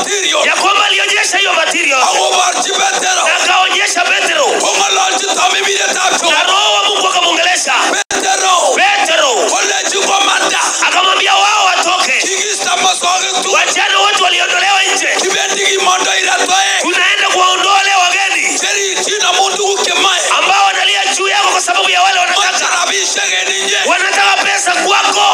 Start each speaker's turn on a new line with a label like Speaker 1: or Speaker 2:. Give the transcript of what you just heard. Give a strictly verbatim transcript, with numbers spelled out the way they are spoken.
Speaker 1: material.
Speaker 2: Ya kwamba alionyesha hiyo material.
Speaker 1: Agobarchi Petero.
Speaker 2: Na akaonyesha Petro.
Speaker 1: Ongalalchi tamibire tatu.
Speaker 2: Na Roho wa Mungu akamuongelesha.
Speaker 1: Petero.
Speaker 2: Petro.
Speaker 1: Ole chuko manda.
Speaker 2: Akamwambia wao watoke.
Speaker 1: Kigista masoge tu.
Speaker 2: Wajane wote waliondolewa nje.
Speaker 1: Kibendi kimondo iratoe.
Speaker 2: Tunaenda kuwaondoa wale wageni.
Speaker 1: Seri china mundu ukemae.
Speaker 2: Ambao wanalia juu yako kwa sababu ya wale wanataka.
Speaker 1: Watarabisha geninje.
Speaker 2: Wanataka pesa kwako.